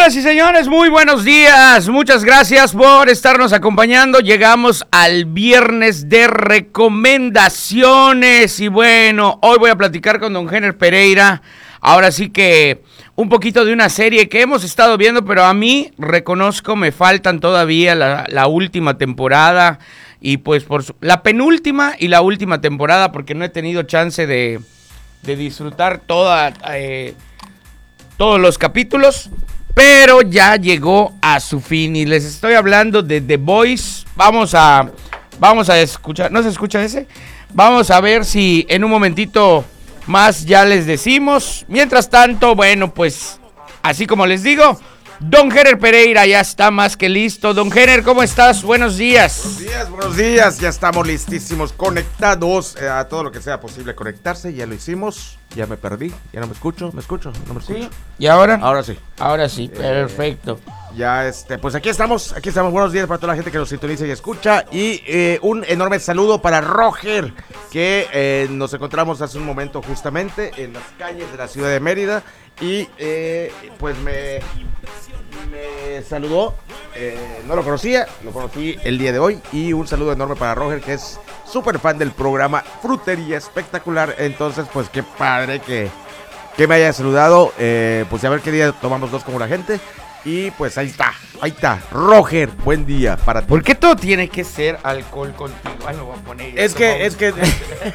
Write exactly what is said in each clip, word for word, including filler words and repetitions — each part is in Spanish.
Señoras y señores, muy buenos días. Muchas gracias por estarnos acompañando. Llegamos al viernes de recomendaciones. Y bueno, hoy voy a platicar con don Henner Pereira. Ahora sí que un poquito de una serie que hemos estado viendo, pero a mí, reconozco, me faltan todavía la, la última temporada. Y pues por su, la penúltima y la última temporada, porque no he tenido chance de, de disfrutar toda, eh, todos los capítulos. Pero ya llegó a su fin y les estoy hablando de The Boys. Vamos a, vamos a escuchar, ¿no se escucha ese? Vamos a ver si en un momentito más ya les decimos. Mientras tanto, bueno, pues así como les digo, don Henner Pereira ya está más que listo. Don Henner, ¿cómo estás? Buenos días. Buenos días, buenos días. Ya estamos listísimos, conectados eh, a todo lo que sea posible conectarse. Ya lo hicimos. Ya me perdí. Ya no me escucho. ¿Me escucho? ¿No me escucho? ¿Sí? ¿Y ahora? Ahora sí. Ahora sí, Eh, perfecto. Ya, este, pues aquí estamos. Aquí estamos. Buenos días para toda la gente que nos sintoniza y escucha. Y eh, un enorme saludo para Roger, que eh, nos encontramos hace un momento justamente en las calles de la ciudad de Mérida. Y eh, pues me... me saludó, eh, no lo conocía, lo conocí el día de hoy y un saludo enorme para Roger, que es súper fan del programa Frutería Espectacular. Entonces pues qué padre que, que me haya saludado, eh, pues a ver qué día tomamos dos como la gente. Y pues ahí está, ahí está, Roger, buen día para ti. ¿Por qué todo tiene que ser alcohol contigo? Ay, lo voy a poner. Es que, es que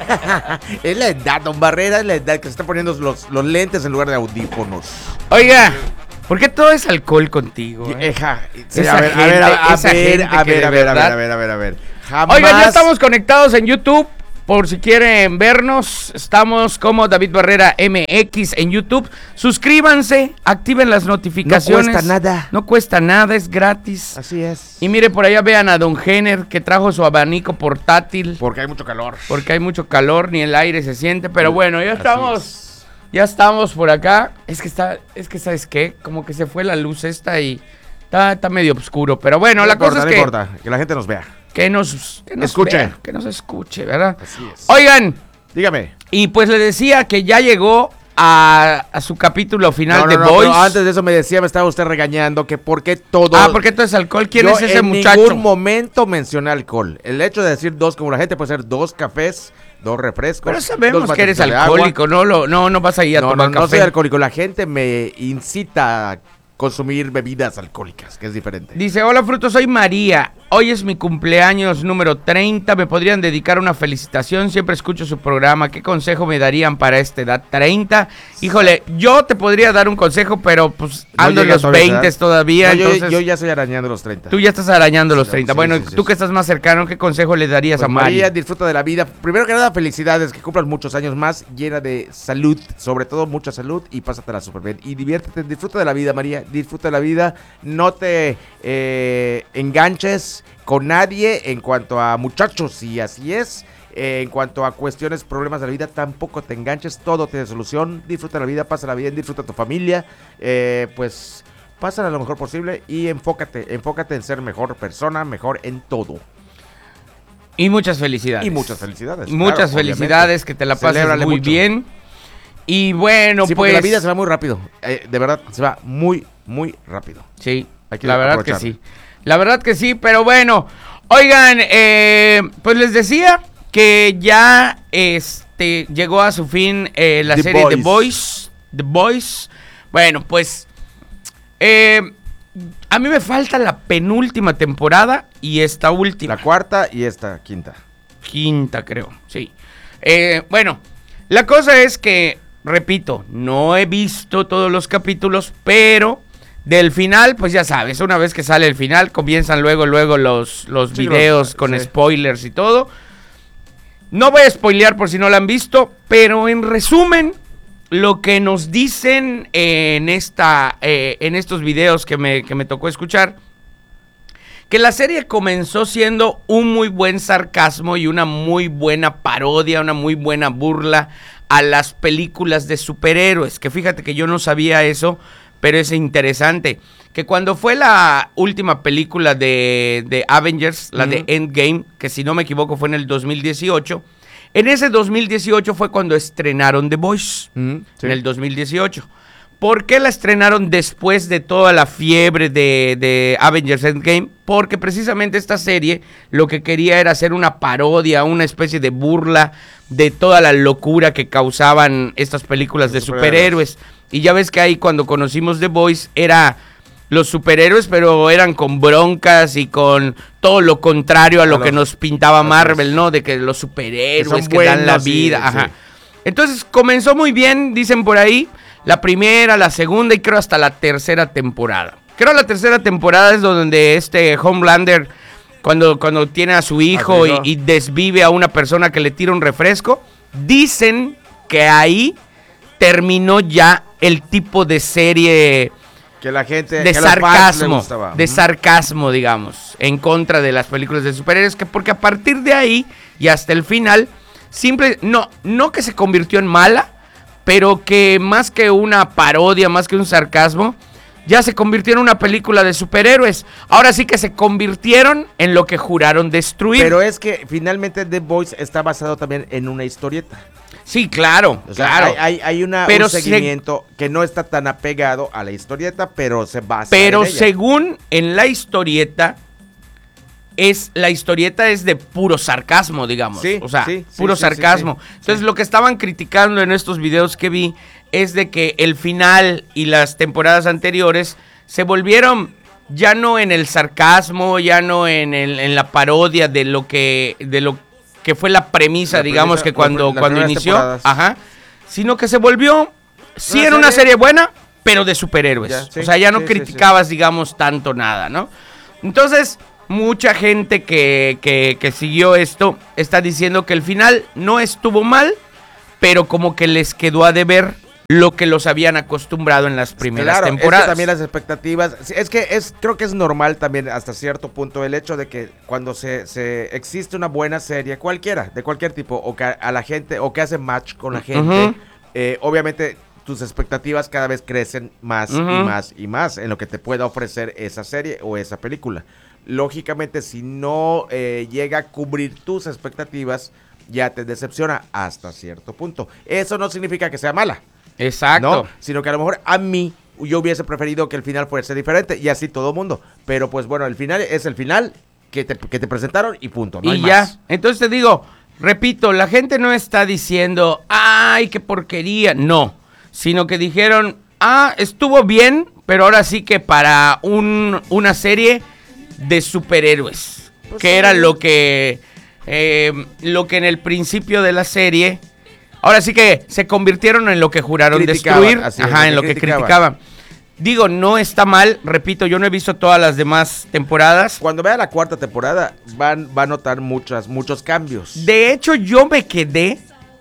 es la edad, don Barrera, es la edad que se está poniendo los, los lentes en lugar de audífonos. Oiga, ¿por qué todo es alcohol contigo? Eh? Eja, sí, Esa a ver, gente, a ver, a, a esa ver, gente a que ver, de a ver, a ver, verdad- a ver, a ver, a ver. Jamás. Oigan, ya estamos conectados en YouTube. Por si quieren vernos, estamos como David Barrera M X en YouTube. Suscríbanse, activen las notificaciones. No cuesta nada. No cuesta nada, es gratis. Así es. Y mire, por allá vean a don Henner, que trajo su abanico portátil. Porque hay mucho calor. Porque hay mucho calor, ni el aire se siente. Pero bueno, ya Así estamos. es. Ya estamos por acá. Es que está, es que ¿sabes qué? Como que se fue la luz esta y está, está medio oscuro. Pero bueno, No la importa, cosa es no que, importa, que la gente nos vea. que nos, que nos Escuche. vea, que nos escuche, ¿verdad? Así es. Oigan, Dígame. y pues le decía que ya llegó a, a su capítulo final No, de no, no, Boys. pero antes de eso me decía, me estaba usted regañando que por qué todo. Ah, porque todo es alcohol. ¿Quién Yo es ese en muchacho? ningún momento mencioné alcohol. El hecho de decir dos, como la gente puede ser dos cafés, dos refrescos. Pero sabemos dos que eres batidos de agua. alcohólico, no, lo, no, no vas a ir a No, tomar no, no café. soy alcohólico. La gente me incita a consumir bebidas alcohólicas, que es diferente. Dice, hola Fruto, soy María. Hoy es mi cumpleaños número treinta. ¿Me podrían dedicar una felicitación? Siempre escucho su programa. ¿Qué consejo me darían para esta edad? treinta. Híjole, yo te podría dar un consejo, pero pues No ando en llega los todavía esa edad. veinte todavía. No, yo, entonces, yo ya estoy arañando los treinta. tú ya estás arañando los Sí, treinta. sí, Bueno, sí, sí, tú sí. que estás más cercano, ¿qué consejo le darías Pues a María? María, disfruta de la vida. Primero que nada, felicidades, que cumplas muchos años más, llena de salud, sobre todo mucha salud, y pásatela súper bien. Y diviértete, disfruta de la vida, María, disfruta de la vida. No te eh, enganches con nadie en cuanto a muchachos, y así es. Eh, en cuanto a cuestiones, problemas de la vida, tampoco te enganches, todo tiene solución. Disfruta la vida, pásala bien, disfruta tu familia, eh, pues pásala lo mejor posible y enfócate, enfócate en ser mejor persona, mejor en todo. Y muchas felicidades. Y muchas felicidades. Y muchas claro, felicidades, obviamente. que te la pases Celébrale muy mucho. bien. Y bueno, Sí, pues... porque la vida se va muy rápido. Eh, de verdad, se va muy, muy rápido. Sí, Hay que la verdad que aprovecharlo. sí. La verdad que sí, pero bueno. Oigan, eh, pues les decía que ya este llegó a su fin eh, la The serie The Boys. Boys. The Boys. Bueno, pues eh, a mí me falta la penúltima temporada y esta última. La cuarta y esta quinta. Quinta, creo, sí. Eh, bueno, la cosa es que, repito, no he visto todos los capítulos, pero del final, pues ya sabes, una vez que sale el final, comienzan luego, luego los, los Sí, videos los- con sí. spoilers y todo. No voy a spoilear por si no la han visto, pero en resumen, lo que nos dicen en, esta, eh, en estos videos que me, que me tocó escuchar, que la serie comenzó siendo un muy buen sarcasmo y una muy buena parodia, una muy buena burla a las películas de superhéroes, que fíjate que yo no sabía eso, pero es interesante, que cuando fue la última película de, de Avengers, la Ujú. de Endgame, que si no me equivoco fue en el dos mil dieciocho, en ese dos mil dieciocho fue cuando estrenaron The Boys, Mm, sí. en el dos mil dieciocho. ¿Por qué la estrenaron después de toda la fiebre de, de Avengers Endgame? Porque precisamente esta serie lo que quería era hacer una parodia, una especie de burla de toda la locura que causaban estas películas de superhéroes. Y ya ves que ahí cuando conocimos The Boys era los superhéroes, pero eran con broncas y con todo lo contrario a lo que nos pintaba Marvel, ¿no? De que los superhéroes que, que dan la vida. Sí, ajá. Sí. Entonces comenzó muy bien, dicen por ahí. La primera, la segunda y creo hasta la tercera temporada. Creo la tercera temporada es donde este Homelander, cuando, cuando tiene a su hijo y, y desvive a una persona que le tira un refresco, dicen que ahí terminó ya el tipo de serie que la gente de sarcasmo, de sarcasmo, digamos, en contra de las películas de superhéroes, que porque a partir de ahí y hasta el final, simple, no, no que se convirtió en mala, pero que más que una parodia, más que un sarcasmo, ya se convirtió en una película de superhéroes. Ahora sí que se convirtieron en lo que juraron destruir. Pero es que finalmente The Boys está basado también en una historieta. Sí, claro, o sea, claro. Hay, hay, hay una, pero un seguimiento se, que no está tan apegado a la historieta, pero se basa pero en ella. Según en la historieta, es la historieta es de puro sarcasmo, digamos. Sí, o sea, sí, puro sí, sarcasmo. Sí, sí, sí. Entonces, sí. Lo que estaban criticando en estos videos que vi es de que el final y las temporadas anteriores se volvieron ya no en el sarcasmo, ya no en, el, en la parodia de lo que de lo que fue la premisa, la digamos, premisa, que cuando, la, cuando inició, ajá, sino que se volvió, sí, era una serie buena, pero de superhéroes. Ya, sí, o sea, ya no sí, criticabas, sí, sí. digamos, tanto nada, ¿no? Entonces, mucha gente que, que, que siguió esto está diciendo que el final no estuvo mal, pero como que les quedó a deber lo que los habían acostumbrado en las primeras claro, temporadas. Es que también las expectativas, es que es creo que es normal también hasta cierto punto el hecho de que cuando se, se existe una buena serie, cualquiera, de cualquier tipo, o que a la gente, o que hace match con la gente, uh-huh. eh, obviamente tus expectativas cada vez crecen más uh-huh. y más y más en lo que te pueda ofrecer esa serie o esa película. Lógicamente, si no eh, llega a cubrir tus expectativas, ya te decepciona hasta cierto punto. Eso no significa que sea mala. Exacto. ¿No? Sino que a lo mejor a mí yo hubiese preferido que el final fuese diferente y así todo mundo. Pero pues bueno, el final es el final que te, que te presentaron y punto. No y hay ya. Más. Entonces te digo, repito, la gente no está diciendo, ay, qué porquería. No, sino que dijeron, ah, estuvo bien, pero ahora sí que para un, una serie de superhéroes. Pues que sí. Era lo que, eh, lo que en el principio de la serie... Ahora sí que se convirtieron en lo que juraron criticaban, destruir, así, ajá, en lo que criticaban. criticaban. Digo, no está mal, repito, yo no he visto todas las demás temporadas. Cuando vea la cuarta temporada, van, va a notar muchas, muchos cambios. De hecho, yo me quedé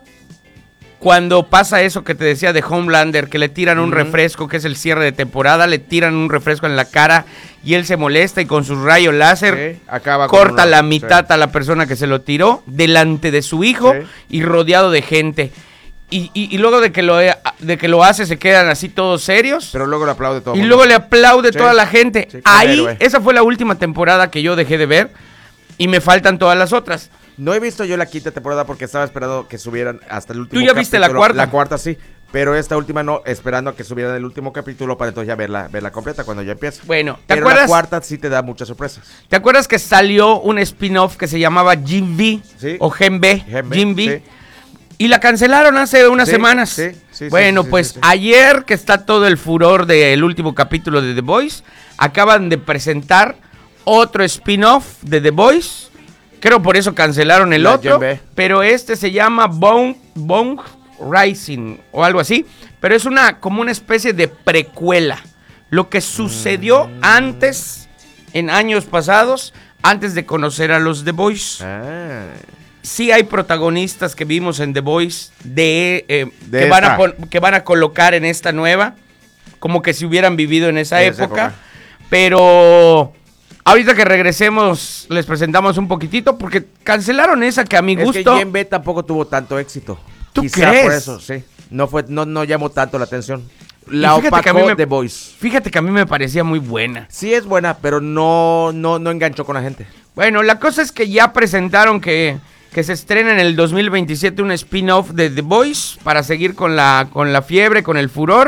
cuando pasa eso que te decía de Homelander, que le tiran un uh-huh. refresco, que es el cierre de temporada, le tiran un refresco en la cara y él se molesta y con su rayo láser sí, acaba corta una, la mitad sí. a la persona que se lo tiró delante de su hijo sí. y rodeado de gente. Y, y, y luego de que lo de que lo hace se quedan así todos serios. Pero luego le aplaude todo. Y luego le aplaude sí. toda la gente. Sí, Ahí, héroe. Esa fue la última temporada que yo dejé de ver y me faltan todas las otras. No he visto yo la quinta temporada porque estaba esperando que subieran hasta el último capítulo. ¿Tú ya capítulo. viste la cuarta? La cuarta sí, pero esta última no, esperando a que subieran el último capítulo para entonces ya verla, verla completa cuando ya empieza. Bueno, ¿te pero acuerdas? La cuarta sí te da muchas sorpresas. ¿Te acuerdas que salió un spin-off que se llamaba Jim V? Sí. O Gen V, Jim V. Sí. Y la cancelaron hace unas sí, semanas. Sí, sí, bueno, sí, sí, pues sí, sí. ayer que está todo el furor del último capítulo de The Boys, acaban de presentar otro spin-off de The Boys. Creo por eso cancelaron el la otro, pero este se llama Bone, Bone Rising o algo así, pero es una como una especie de precuela, lo que sucedió mm. antes, en años pasados, antes de conocer a los The Boys. Ah. Sí hay protagonistas que vimos en The Boys de, eh, de que, van a pon, que van a colocar en esta nueva, como que si hubieran vivido en esa, época, época, pero... Ahorita que regresemos, les presentamos un poquitito, porque cancelaron esa que a mi gusto... Es que Gen V tampoco tuvo tanto éxito. ¿Tú Quizá crees? Por eso, sí. No, fue, no, no llamó tanto la atención. La opacó The Boys. Fíjate que a mí me parecía muy buena. Sí es buena, pero no, no, no enganchó con la gente. Bueno, la cosa es que ya presentaron que, que se estrena en el dos mil veintisiete un spin-off de The Boys para seguir con la, con la fiebre, con el furor.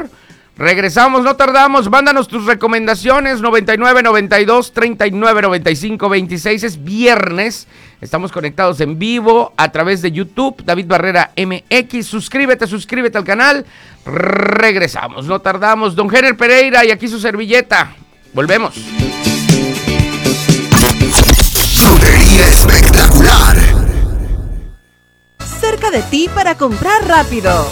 Regresamos, no tardamos, mándanos tus recomendaciones, noventa y nueve, noventa y dos, treinta y nueve, noventa y cinco, veintiséis, es viernes, estamos conectados en vivo a través de YouTube, David Barrera M X, suscríbete, suscríbete al canal, regresamos, no tardamos, don Henner Pereira y aquí su servilleta, volvemos. Frutería espectacular. Cerca de ti para comprar rápido.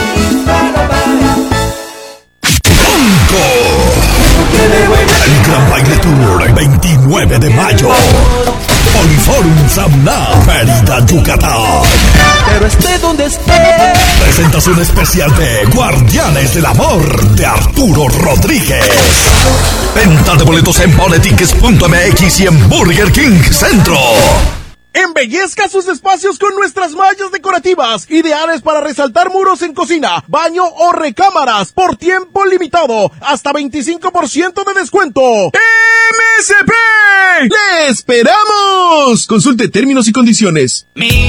El Gran Baile Tour, veintinueve de mayo. Poliforum Samna, Mérida, Yucatán. Pero esté donde esté. Presentación especial de Guardianes del Amor de Arturo Rodríguez. Venta de boletos en boletickets punto m x y en Burger King Centro. Embellezca sus espacios con nuestras mallas decorativas, ideales para resaltar muros en cocina, baño o recámaras, por tiempo limitado, hasta veinticinco por ciento de descuento. ¡M S P! ¡Le esperamos! Consulte términos y condiciones.